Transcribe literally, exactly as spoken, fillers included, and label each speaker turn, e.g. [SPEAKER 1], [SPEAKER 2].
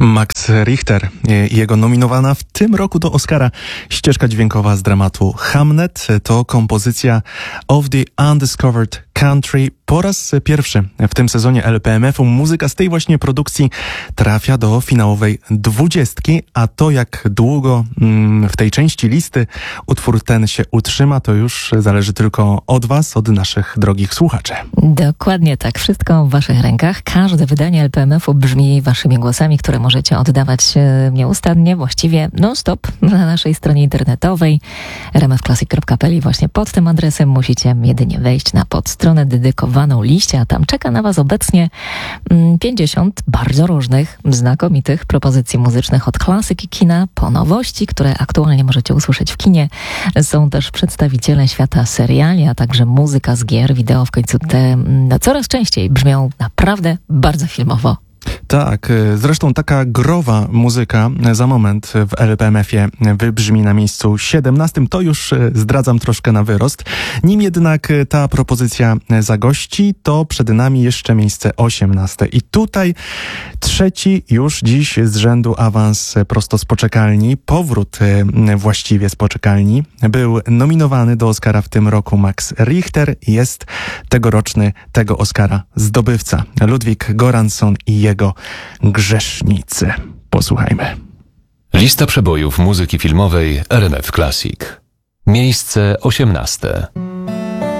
[SPEAKER 1] Max Richter i jego nominowana w tym roku do Oscara ścieżka dźwiękowa z dramatu Hamnet to kompozycja Of the Undiscovered Country. Po raz pierwszy w tym sezonie L P M F-u muzyka z tej właśnie produkcji trafia do finałowej dwudziestki, a to jak długo mm, w tej części listy utwór ten się utrzyma, to już zależy tylko od was, od naszych drogich słuchaczy.
[SPEAKER 2] Dokładnie tak, wszystko w waszych rękach. Każde wydanie L P M F-u brzmi waszymi głosami, które możecie oddawać nieustannie, właściwie non-stop na naszej stronie internetowej r m f classic kropka p l i właśnie pod tym adresem musicie jedynie wejść na podstronę dedykowaną liście, a tam czeka na was obecnie pięćdziesiąt bardzo różnych, znakomitych propozycji muzycznych od klasyki kina po nowości, które aktualnie możecie usłyszeć w kinie. Są też przedstawiciele świata seriali, a także muzyka z gier, wideo. W końcu te no, coraz częściej brzmią naprawdę bardzo filmowo.
[SPEAKER 1] Tak, zresztą taka growa muzyka za moment w L P M F-ie wybrzmi na miejscu siedemnastym. To już zdradzam troszkę na wyrost. Nim jednak ta propozycja zagości, to przed nami jeszcze miejsce osiemnaste. I tutaj trzeci już dziś z rzędu awans prosto z poczekalni. Powrót właściwie z poczekalni. Był nominowany do Oscara w tym roku Max Richter. Jest tegoroczny tego Oscara zdobywca. Ludwik Göransson i jego Grzesznicy. Posłuchajmy.
[SPEAKER 3] Lista przebojów muzyki filmowej R M F Classic. Miejsce osiemnaste.